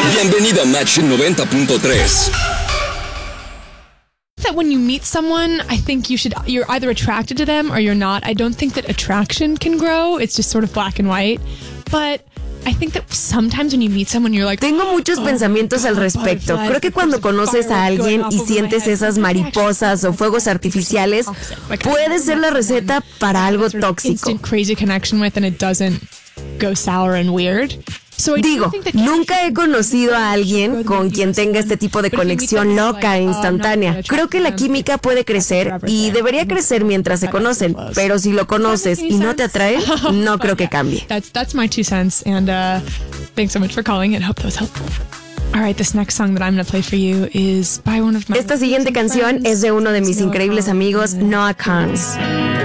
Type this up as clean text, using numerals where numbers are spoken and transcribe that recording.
Bienvenido a Match 90.3. That when you meet someone, I think you're either attracted to them or you're not. I don't think that attraction can grow. It's just sort of black and white. But I think that sometimes when you meet someone, you're like... Tengo muchos pensamientos al respecto. Creo que cuando conoces a alguien y sientes esas mariposas o fuegos artificiales, puede ser la receta para algo tóxico. Crazy connection with and it doesn't go sour and weird. Digo, nunca he conocido a alguien con quien tenga este tipo de conexión loca e instantánea. Creo que la química puede crecer y debería crecer mientras se conocen, pero si lo conoces y no te atrae, no creo que cambie. That's my 2 cents, and thanks so much for calling and hope that was helpful. All right, this next song that I'm going to play for you is by one of my... Esta siguiente canción es de uno de mis increíbles amigos, Noah Kahan.